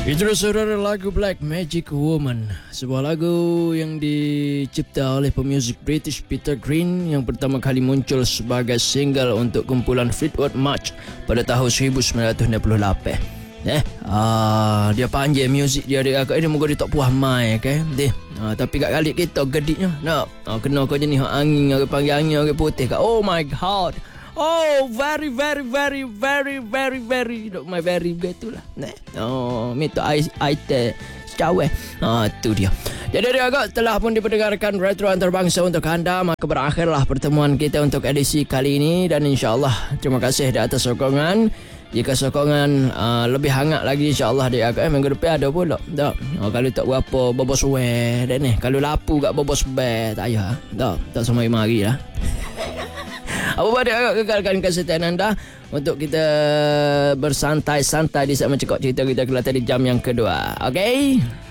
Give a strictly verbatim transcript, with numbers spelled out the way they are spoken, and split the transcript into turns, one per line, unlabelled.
Itu saudara lagu Black Magic Woman, sebuah lagu yang dicipta oleh pemuzik British Peter Green yang pertama kali muncul sebagai single untuk kumpulan Fleetwood Mac pada tahun seribu sembilan ratus enam puluh lapan. Eh, ah, dia panggil muzik dia dia agak ini moga dia tak puas mai ke. Deh. Ah, tapi kat kali kita gediknya. Nak, ah, kena kau jenis angin, orang panggil angin orang putih kat. Oh my god. Oh, very, very, very, very, very, very, not my very betul lah. Nah, oh, minta I, I te, cawe. Ah, tu dia. Jadi dia agak telah pun diperdengarkan retro antarabangsa untuk anda. Maka berakhirlah pertemuan kita untuk edisi kali ini dan insyaAllah terima kasih di atas sokongan. Jika sokongan uh, lebih hangat lagi insyaAllah dia agak eh, minggu depan ada pula. Tak. Oh, kalau tak berapa bobos weh dan ni. Kalau lapu kat bobos be tak payah. Tak, tak semai mari lah. Apa pada agak kekalkan kesetiaan anda untuk kita bersantai-santai di saat mencekok cerita kita kelihatan di jam yang kedua. Okey?